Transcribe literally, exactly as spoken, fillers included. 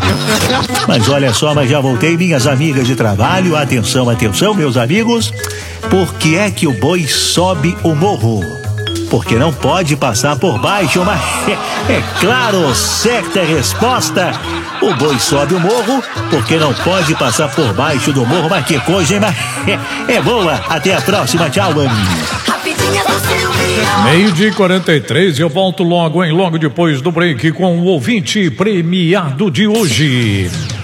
Mas olha só, mas já voltei, minhas amigas de trabalho. Atenção, atenção, meus amigos. Por que é que o boi sobe o morro? Porque não pode passar por baixo, mas é, é claro, certa resposta. O boi sobe o morro porque não pode passar por baixo do morro. Mas que coisa, hein? Mas é, é boa. Até a próxima, tchau. Meio-dia e quarenta e três, eu volto logo, hein? Logo depois do break com o ouvinte premiado de hoje.